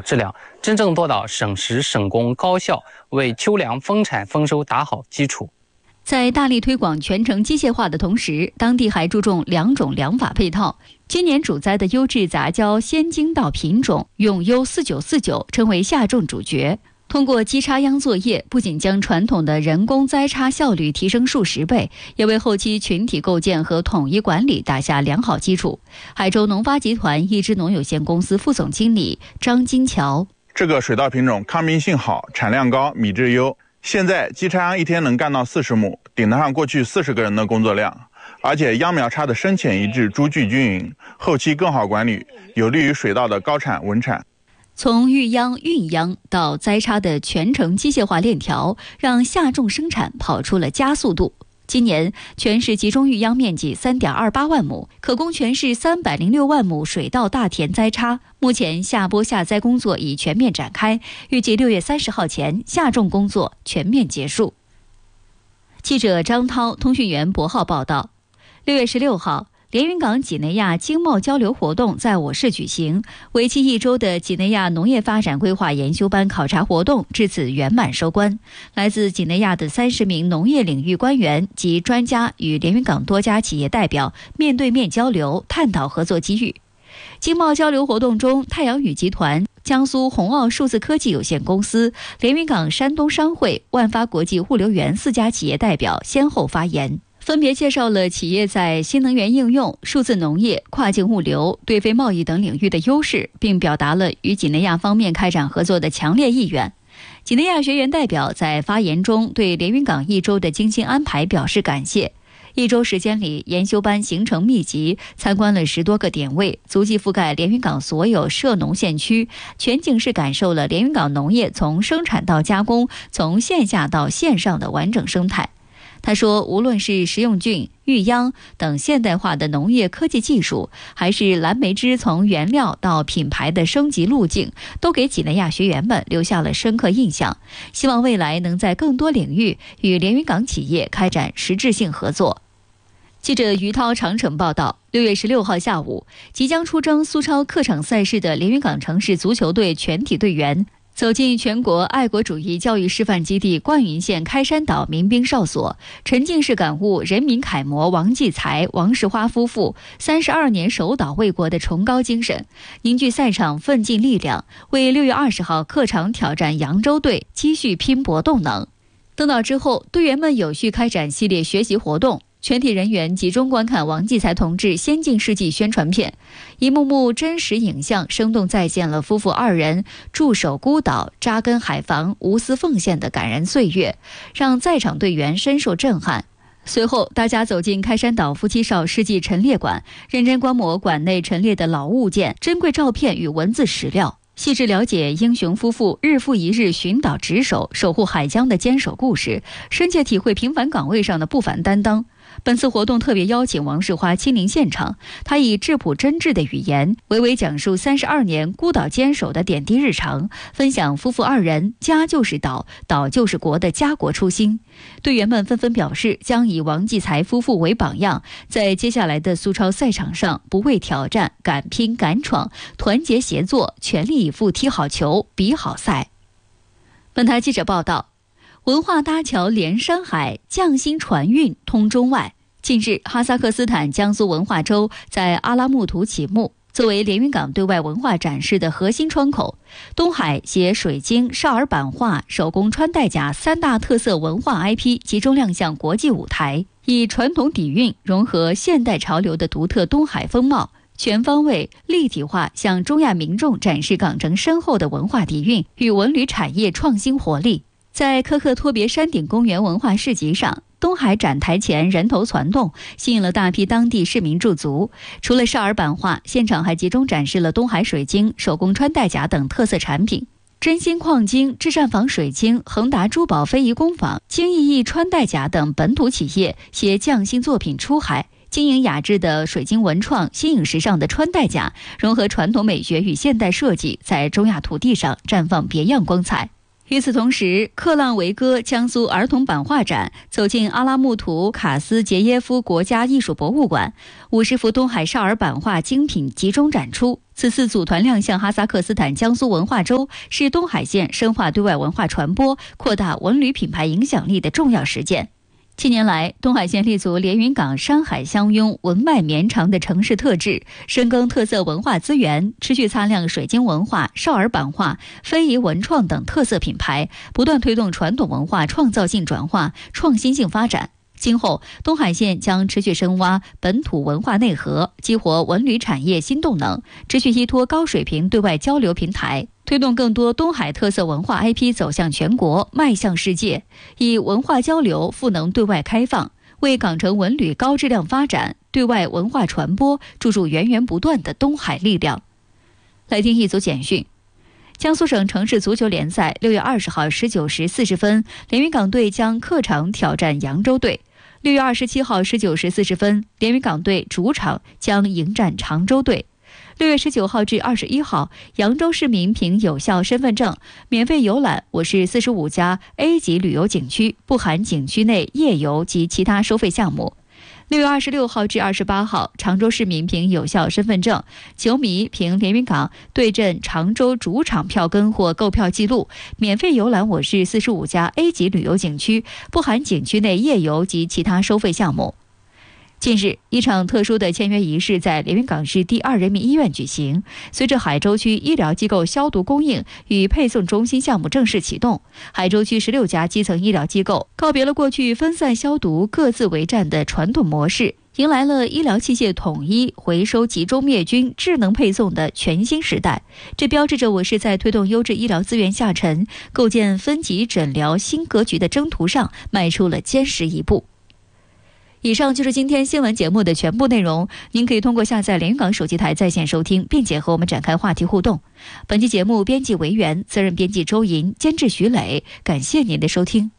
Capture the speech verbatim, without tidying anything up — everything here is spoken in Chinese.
质量，真正做到省时省工高效，为秋粮丰产丰收打好基础。 在大力推广全程机械化的同时，当地还注重两种粮法配套。今年主栽的优质杂交仙京稻品种永优四九四九成为下种主角。通过机插秧作业，不仅将传统的人工栽插效率提升数十倍，也为后期群体构建和统一管理打下良好基础。海州农发集团一支农有限公司副总经理张金桥： 这个水稻品种抗病性好，产量高，米质优。现在机插秧一天能干到四十亩，顶得上过去四十个人的工作量，而且秧苗插的深浅一致，株距均匀，后期更好管理，有利于水稻的高产稳产。 从育秧、孕秧到栽插的全程机械化链条，让下种生产跑出了加速度。今年全市集中育秧面积 三点二八万亩，可供全市三百零六万亩水稻大田栽插。目前下播下栽工作已全面展开，预计六月三十号前下种工作全面结束。记者张涛、通讯员博浩报道。六月十六号，连云港几内亚经贸交流活动在我市举行，为期一周的几内亚农业发展规划研修班考察活动至此圆满收官。来自几内亚的三十名农业领域官员及专家与连云港多家企业代表面对面交流，探讨合作机遇。经贸交流活动中，太阳雨集团、江苏宏奥数字科技有限公司、连云港山东商会、万发国际物流园四家企业代表先后发言，分别介绍了企业在新能源应用、数字农业、跨境物流、对非贸易等领域的优势，并表达了与几内亚方面开展合作的强烈意愿。几内亚学员代表在发言中对连云港一周的精心安排表示感谢。一周时间里，研修班行程密集，参观了十多个点位，足迹覆盖连云港所有涉农县区，全景式感受了连云港农业从生产到加工，从线下到线上的完整生态。他说，无论是食用菌、育秧等现代化的农业科技技术，还是蓝莓汁从原料到品牌的升级路径，都给几内亚学员们留下了深刻印象。希望未来能在更多领域与连云港企业开展实质性合作。记者于涛长城报道，六月十六号下午，即将出征苏超客场赛事的连云港城市足球队全体队员走进全国爱国主义教育示范基地灌云县开山岛民兵哨所，沉浸式感悟人民楷模王继才、王石花夫妇三十二年守岛卫国的崇高精神，凝聚赛场奋进力量，为六月二十号客场挑战扬州队积蓄拼搏动能。登岛之后，队员们有序开展系列学习活动，全体人员集中观看王继才同志先进事迹宣传片，一幕幕真实影像生动再现了夫妇二人驻守孤岛、扎根海防、无私奉献的感人岁月，让在场队员深受震撼。随后，大家走进开山岛夫妻哨世纪陈列馆，认真观摩馆内陈列的老物件、珍贵照片与文字史料，细致了解英雄夫妇日复一日寻岛值守、守护海疆的坚守故事，深切体会平凡岗位上的不凡担当。本次活动特别邀请王世花亲临现场，他以质朴真挚的语言，娓娓讲述三十二年孤岛坚守的点滴日常，分享夫妇二人家就是岛，岛就是国的家国初心。队员们纷纷表示，将以王继才夫妇为榜样，在接下来的苏超赛场上不畏挑战，敢拼敢闯，团结协作，全力以赴踢好球，比好赛。本台记者报道，文化搭桥连山海，匠心传运通中外。近日，哈萨克斯坦江苏文化周在阿拉木图启幕，作为连云港对外文化展示的核心窗口，东海携水晶、少儿版画、手工穿戴甲三大特色文化 I P 集中亮相国际舞台，以传统底蕴融合现代潮流的独特东海风貌，全方位立体化向中亚民众展示港城深厚的文化底蕴与文旅产业创新活力。在科克托别山顶公园文化市集上，东海展台前人头攒动，吸引了大批当地市民驻足。除了少儿版画，现场还集中展示了东海水晶、手工穿戴甲等特色产品。真心矿晶、至善坊水晶、恒达珠宝非遗工坊、精益益穿戴甲等本土企业携匠心作品出海，经营雅致的水晶文创、新颖时尚的穿戴甲，融合传统美学与现代设计，在中亚土地上绽放别样光彩。与此同时，克浪维戈江苏儿童版画展走进阿拉木图卡斯杰耶夫国家艺术博物馆，五十幅东海少儿版画精品集中展出， 此次组团亮相哈萨克斯坦江苏文化周，是东海县深化对外文化传播、扩大文旅品牌影响力的重要实践。近年来，东海县立足连云港山海相拥、文脉绵长的城市特质，深耕特色文化资源，持续擦亮水晶文化、少儿版画、非遗文创等特色品牌，不断推动传统文化创造性转化、创新性发展。今后，东海县将持续深挖本土文化内核，激活文旅产业新动能，持续依托高水平对外交流平台，推动更多东海特色文化 I P 走向全国，迈向世界，以文化交流赋能对外开放，为港城文旅高质量发展、对外文化传播注入源源不断的东海力量。来听一组简讯。江苏省城市足球联赛六月二十号十九时四十分，连云港队将客场挑战扬州队。六月二十七号十九时四十分，连云港队主场将迎战常州队。六月十九号至二十一号，扬州市民凭有效身份证免费游览我市四十五家 A 级旅游景区，不含景区内夜游及其他收费项目。六月二十六号至二十八号，常州市民凭有效身份证，球迷凭连云港对阵常州主场票根或购票记录，免费游览我市四十五家 A 级旅游景区，不含景区内夜游及其他收费项目。近日，一场特殊的签约仪式在连云港市第二人民医院举行。随着海州区医疗机构消毒供应与配送中心项目正式启动，海州区十六家基层医疗机构告别了过去分散消毒、各自为战的传统模式，迎来了医疗器械统一、回收、集中灭菌、智能配送的全新时代。这标志着我市在推动优质医疗资源下沉、构建分级诊疗新格局的征途上迈出了坚实一步。以上就是今天新闻节目的全部内容，您可以通过下载连云港手机台在线收听，并且和我们展开话题互动。本期节目编辑维园，责任编辑周莹，监制徐磊，感谢您的收听。